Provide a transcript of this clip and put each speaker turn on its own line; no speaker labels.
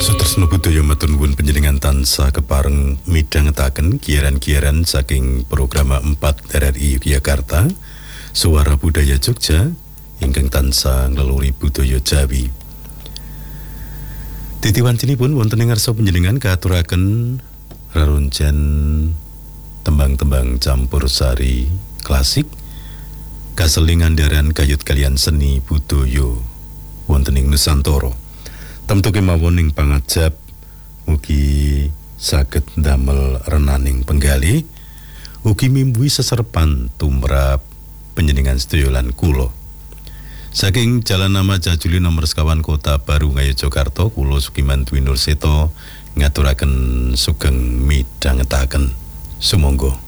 Sutresna budaya matur nuwun panjenengan tansah kepareng midhangetaken giaran-giaran saking program 4 RRI Yogyakarta, Suara Budaya Jogja ingkang tansah ngleluri budaya Jawi. Titiwancinipun wonten ing ngarsa panjenengan katuraken reruncen tembang-tembang campursari klasik kaselingan daran kayut kalian seni budaya wonten ing Nusantara. Temtu kemawon ing pangajab mugi saged damel renaning penggali ugi mimbui seserpan tumrap panjenengan sedaya lan kula. Saking Jalan Nama Jajuli nomor sekawan Kota Baru Ngayogyakarta, kula Sukiman Dwi Nurseto ngaturaken sugeng midhangetaken. Sumangga.